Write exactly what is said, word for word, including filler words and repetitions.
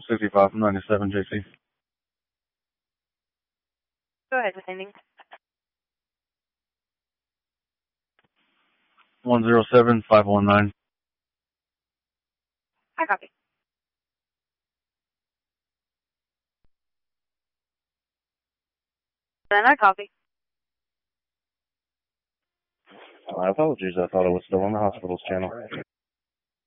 sixty-five ninety-seven J C. Go ahead with ending. one zero seven five one nine. I copy. Then I copy. My apologies, I thought I was still on the hospital's channel.